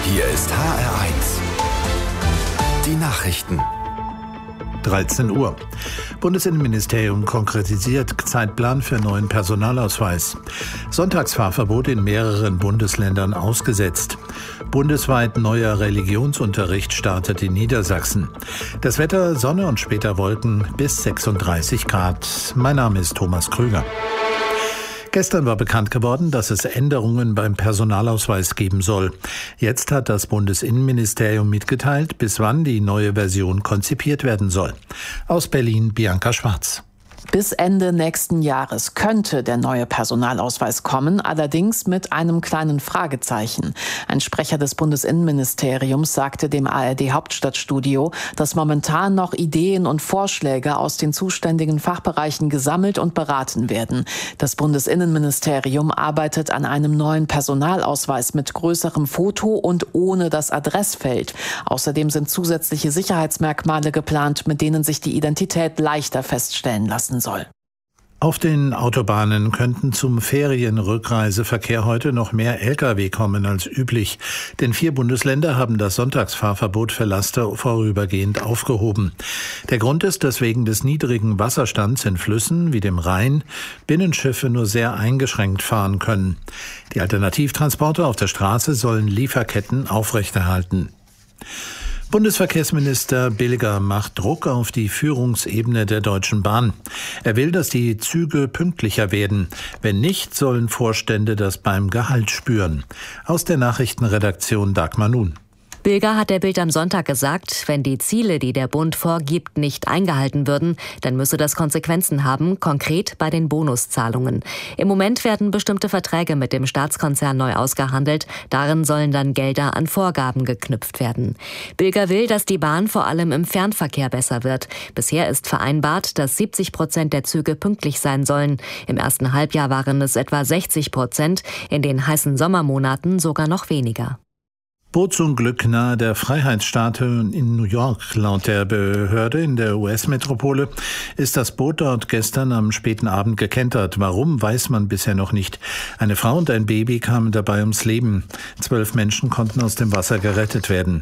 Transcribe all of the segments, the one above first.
Hier ist HR1. Die Nachrichten. 13 Uhr. Bundesinnenministerium konkretisiert Zeitplan für neuen Personalausweis. Sonntagsfahrverbot in mehreren Bundesländern ausgesetzt. Bundesweit neuer Religionsunterricht startet in Niedersachsen. Das Wetter, Sonne und später Wolken bis 36 Grad. Mein Name ist Thomas Krüger. Gestern war bekannt geworden, dass es Änderungen beim Personalausweis geben soll. Jetzt hat das Bundesinnenministerium mitgeteilt, bis wann die neue Version konzipiert werden soll. Aus Berlin Bianca Schwarz. Bis Ende nächsten Jahres könnte der neue Personalausweis kommen, allerdings mit einem kleinen Fragezeichen. Ein Sprecher des Bundesinnenministeriums sagte dem ARD-Hauptstadtstudio, dass momentan noch Ideen und Vorschläge aus den zuständigen Fachbereichen gesammelt und beraten werden. Das Bundesinnenministerium arbeitet an einem neuen Personalausweis mit größerem Foto und ohne das Adressfeld. Außerdem sind zusätzliche Sicherheitsmerkmale geplant, mit denen sich die Identität leichter feststellen lassen soll. Auf den Autobahnen könnten zum Ferienrückreiseverkehr heute noch mehr Lkw kommen als üblich. Denn 4 Bundesländer haben das Sonntagsfahrverbot für Laster vorübergehend aufgehoben. Der Grund ist, dass wegen des niedrigen Wasserstands in Flüssen wie dem Rhein Binnenschiffe nur sehr eingeschränkt fahren können. Die Alternativtransporte auf der Straße sollen Lieferketten aufrechterhalten. Bundesverkehrsminister Bilger macht Druck auf die Führungsebene der Deutschen Bahn. Er will, dass die Züge pünktlicher werden. Wenn nicht, sollen Vorstände das beim Gehalt spüren. Aus der Nachrichtenredaktion Dagmar Nun. Bilger hat der Bild am Sonntag gesagt, wenn die Ziele, die der Bund vorgibt, nicht eingehalten würden, dann müsse das Konsequenzen haben, konkret bei den Bonuszahlungen. Im Moment werden bestimmte Verträge mit dem Staatskonzern neu ausgehandelt. Darin sollen dann Gelder an Vorgaben geknüpft werden. Bilger will, dass die Bahn vor allem im Fernverkehr besser wird. Bisher ist vereinbart, dass 70% der Züge pünktlich sein sollen. Im ersten Halbjahr waren es etwa 60%, in den heißen Sommermonaten sogar noch weniger. Bootsunglück nahe der Freiheitsstatue in New York. Laut der Behörde in der US-Metropole ist das Boot dort gestern am späten Abend gekentert. Warum, weiß man bisher noch nicht. Eine Frau und ein Baby kamen dabei ums Leben. 12 Menschen konnten aus dem Wasser gerettet werden.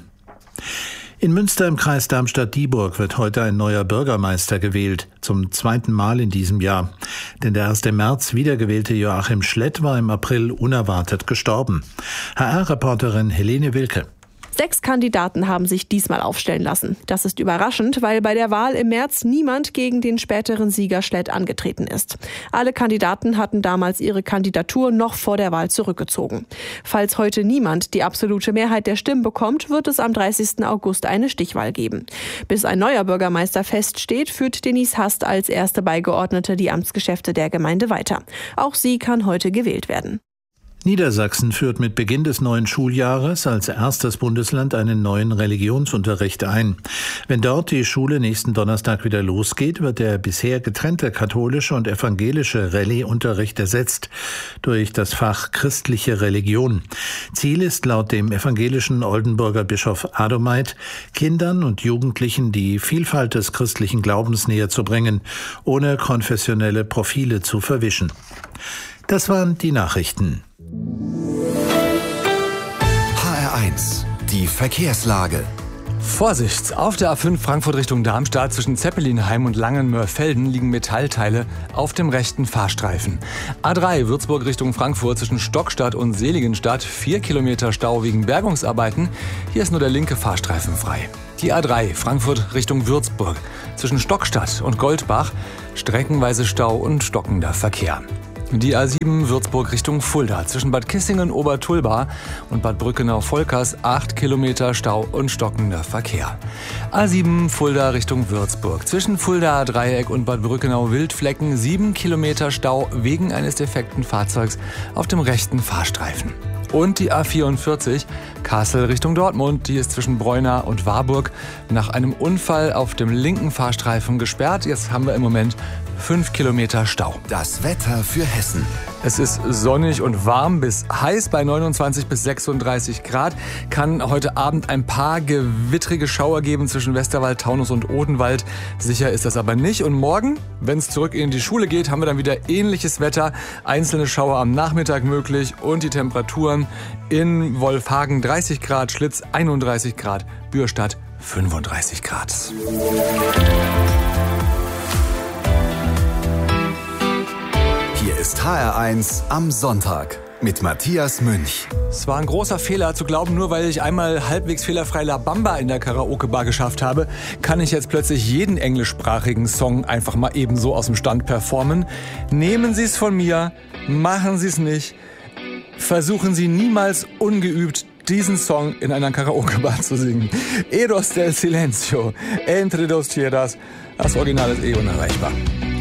In Münster im Kreis Darmstadt-Dieburg wird heute ein neuer Bürgermeister gewählt, zum 2. Mal in diesem Jahr. Denn der erst im März wiedergewählte Joachim Schlett war im April unerwartet gestorben. HR-Reporterin Helene Wilke. 6 Kandidaten haben sich diesmal aufstellen lassen. Das ist überraschend, weil bei der Wahl im März niemand gegen den späteren Sieger Schlett angetreten ist. Alle Kandidaten hatten damals ihre Kandidatur noch vor der Wahl zurückgezogen. Falls heute niemand die absolute Mehrheit der Stimmen bekommt, wird es am 30. August eine Stichwahl geben. Bis ein neuer Bürgermeister feststeht, führt Denise Hast als erste Beigeordnete die Amtsgeschäfte der Gemeinde weiter. Auch sie kann heute gewählt werden. Niedersachsen führt mit Beginn des neuen Schuljahres als erstes Bundesland einen neuen Religionsunterricht ein. Wenn dort die Schule nächsten Donnerstag wieder losgeht, wird der bisher getrennte katholische und evangelische Rallye-Unterricht ersetzt durch das Fach christliche Religion. Ziel ist laut dem evangelischen Oldenburger Bischof Adomait, Kindern und Jugendlichen die Vielfalt des christlichen Glaubens näher zu bringen, ohne konfessionelle Profile zu verwischen. Das waren die Nachrichten. HR1, die Verkehrslage. Vorsicht! Auf der A5 Frankfurt Richtung Darmstadt zwischen Zeppelinheim und Langenmörfelden liegen Metallteile auf dem rechten Fahrstreifen. A3 Würzburg Richtung Frankfurt zwischen Stockstadt und Seligenstadt 4 Kilometer Stau wegen Bergungsarbeiten. Hier ist nur der linke Fahrstreifen frei. Die A3 Frankfurt Richtung Würzburg zwischen Stockstadt und Goldbach streckenweise Stau und stockender Verkehr. Die A7 Würzburg Richtung Fulda zwischen Bad Kissingen-Obertulba und Bad Brückenau-Volkers 8 Kilometer Stau und stockender Verkehr. A7 Fulda Richtung Würzburg zwischen Fuldaer Dreieck und Bad Brückenau-Wildflecken 7 Kilometer Stau wegen eines defekten Fahrzeugs auf dem rechten Fahrstreifen. Und die A44 Kassel Richtung Dortmund, die ist zwischen Breuna und Warburg nach einem Unfall auf dem linken Fahrstreifen gesperrt. Jetzt haben wir im Moment 5 Kilometer Stau. Das Wetter für Hessen. Es ist sonnig und warm bis heiß bei 29 bis 36 Grad. Kann heute Abend ein paar gewittrige Schauer geben zwischen Westerwald, Taunus und Odenwald. Sicher ist das aber nicht. Und morgen, wenn es zurück in die Schule geht, haben wir dann wieder ähnliches Wetter. Einzelne Schauer am Nachmittag möglich und die Temperaturen in Wolfhagen 30 Grad, Schlitz 31 Grad, Bürstadt 35 Grad. Hier ist HR1 am Sonntag mit Matthias Münch. Es war ein großer Fehler zu glauben, nur weil ich einmal halbwegs fehlerfrei La Bamba in der Karaoke-Bar geschafft habe, kann ich jetzt plötzlich jeden englischsprachigen Song einfach mal ebenso aus dem Stand performen. Nehmen Sie es von mir, machen Sie es nicht. Versuchen Sie niemals ungeübt diesen Song in einer Karaoke-Bar zu singen. Eros del Silencio, Entre dos Tierras. Das Original ist unerreichbar.